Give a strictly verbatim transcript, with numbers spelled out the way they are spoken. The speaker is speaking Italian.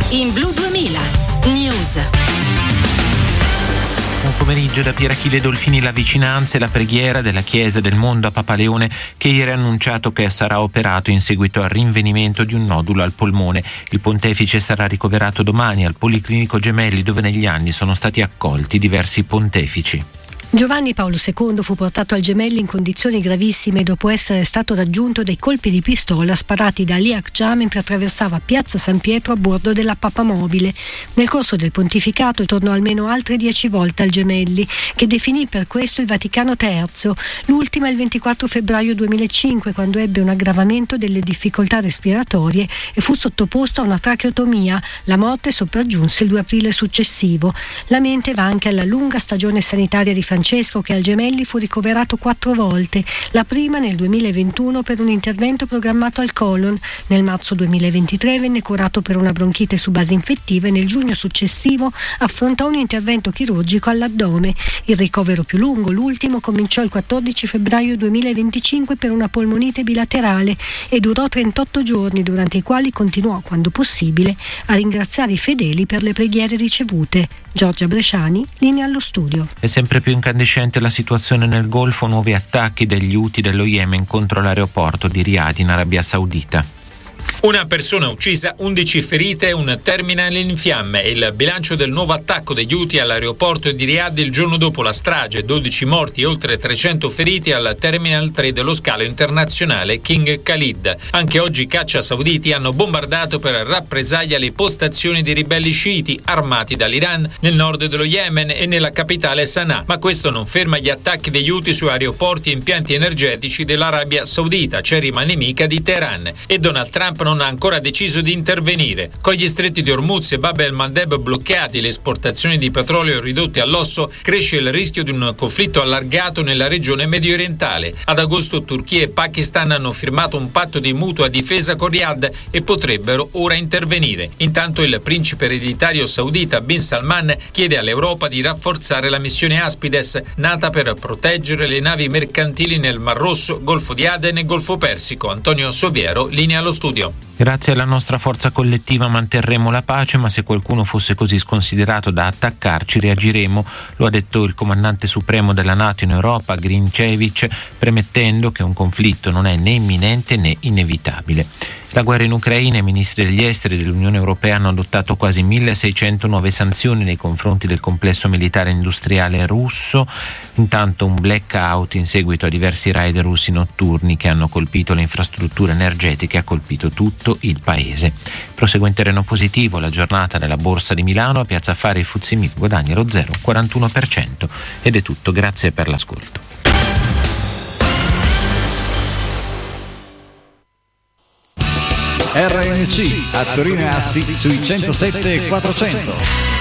in Blu duemila News. Un pomeriggio da Pier Achille Dolfini, la vicinanza e la preghiera della Chiesa del Mondo a Papa Leone, che ieri ha annunciato che sarà operato in seguito al rinvenimento di un nodulo al polmone. Il pontefice sarà ricoverato domani al Policlinico Gemelli, dove negli anni sono stati accolti diversi pontefici. Giovanni Paolo secondo fu portato al Gemelli in condizioni gravissime dopo essere stato raggiunto dai colpi di pistola sparati da Ali Akçaa mentre attraversava Piazza San Pietro a bordo della papamobile. Nel corso del pontificato tornò almeno altre dieci volte al Gemelli, che definì per questo il Vaticano terzo, l'ultima il ventiquattro febbraio duemilacinque, quando ebbe un aggravamento delle difficoltà respiratorie e fu sottoposto a una tracheotomia. La morte sopraggiunse il due aprile successivo. La mente va anche alla lunga stagione sanitaria di Francesco, che al Gemelli fu ricoverato quattro volte, la prima nel duemilaventuno per un intervento programmato al colon, nel marzo duemilaventitré venne curato per una bronchite su base infettiva e nel giugno successivo affrontò un intervento chirurgico all'addome. Il ricovero più lungo, l'ultimo, cominciò il quattordici febbraio duemilaventicinque per una polmonite bilaterale e durò trentotto giorni, durante i quali continuò, quando possibile, a ringraziare i fedeli per le preghiere ricevute. Giorgia Bresciani, linea allo studio. È sempre più incandescente la situazione nel Golfo, nuovi attacchi degli Houthi dello Yemen contro l'aeroporto di Riyadh in Arabia Saudita. Una persona uccisa, undici ferite e un terminale in fiamme. È il bilancio del nuovo attacco degli Houthi all'aeroporto di Riyadh il giorno dopo la strage. dodici morti e oltre trecento feriti al Terminal tre dello scalo internazionale King Khalid. Anche oggi i caccia sauditi hanno bombardato per rappresaglia le postazioni di ribelli sciiti armati dall'Iran nel nord dello Yemen e nella capitale Sana'a. Ma questo non ferma gli attacchi degli Houthi su aeroporti e impianti energetici dell'Arabia Saudita, cerima nemica di Teheran. E Donald Trump non ha ancora deciso di intervenire. Con gli stretti di Hormuz e Bab el-Mandeb bloccati e le esportazioni di petrolio ridotte all'osso, cresce il rischio di un conflitto allargato nella regione mediorientale. Ad agosto Turchia e Pakistan hanno firmato un patto di mutua difesa con Riyadh e potrebbero ora intervenire. Intanto il principe ereditario saudita Bin Salman chiede all'Europa di rafforzare la missione Aspides, nata per proteggere le navi mercantili nel Mar Rosso, Golfo di Aden e Golfo Persico. Antonio Soviero, linea allo studio. Grazie alla nostra forza collettiva manterremo la pace, ma se qualcuno fosse così sconsiderato da attaccarci reagiremo, lo ha detto il comandante supremo della NATO in Europa, Grincevic, premettendo che un conflitto non è né imminente né inevitabile. La guerra in Ucraina, i ministri degli esteri dell'Unione Europea hanno adottato quasi milleseicento nuove sanzioni nei confronti del complesso militare industriale russo, intanto un blackout in seguito a diversi raid russi notturni che hanno colpito le infrastrutture energetiche, ha colpito tutto il paese. Prosegue in terreno positivo la giornata nella Borsa di Milano, a Piazza Affari il F T S E MIB guadagna lo zero virgola quarantuno per cento. Ed è tutto, grazie per l'ascolto. R N C a Torino e Asti sui centosette e quattrocento.